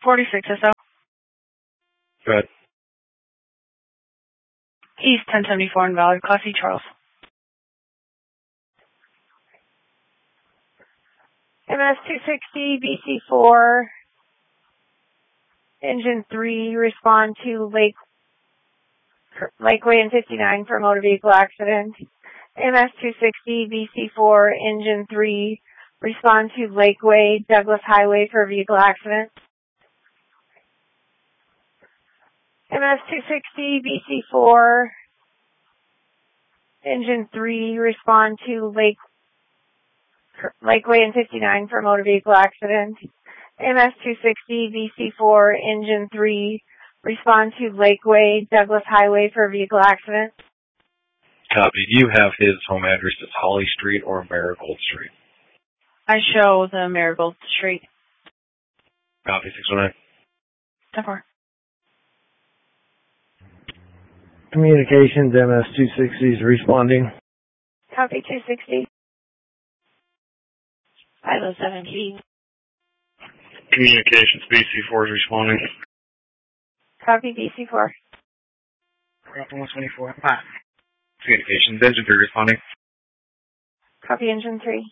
46 SO. Go ahead. East 1074 Invalid, Class E, Charles. MS-260, BC4, Engine 3, respond to Lakeway and 59 for motor vehicle accident. MS-260, BC4, Engine 3, respond to Lakeway, Douglas Highway for vehicle accident. MS-260, BC4, Engine 3, respond to Lakeway and 59 for motor vehicle accident. MS-260, BC4, Engine 3, respond to Lakeway, Douglas Highway for vehicle accident. Copy. Do you have his home address as Holly Street or Marigold Street? I show the Marigold Street. Copy. 619. 10-4. Communications, MS-260 is responding. Copy 260. 507 PD. Communications, BC4 is responding. Copy BC4. 124. Communications, Engine 3 responding. Copy Engine 3.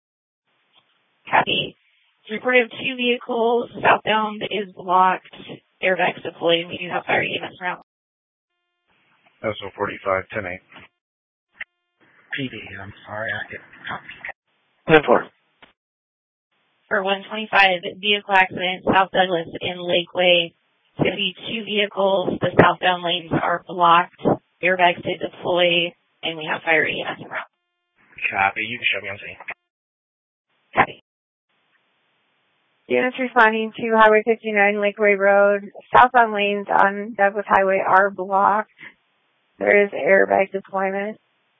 Copy. Reported of 2 vehicles. Southbound is blocked. Airbags deployed. We do have fire units around. SO 45, 10-8. PD, I'm sorry, I get 10-4. For 125, vehicle accident, South Douglas in Lakeway. 52 vehicles. The southbound lanes are blocked. Airbags did deploy, and we have fire units around. Copy. You can show me on scene. Copy. Units responding to Highway 59, Lakeway Road. Southbound lanes on Douglas Highway are blocked. There is airbag deployment.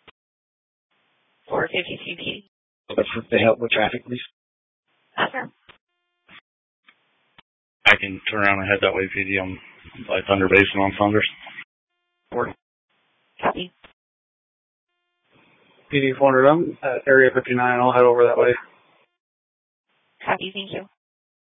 452 PD. Let's help with traffic, please. Sir. I can turn around and head that way, PD. I'm by Thunder Basin on Saunders. Copy. PD 400, I'm at Area 59. I'll head over that way. Copy. Thank you.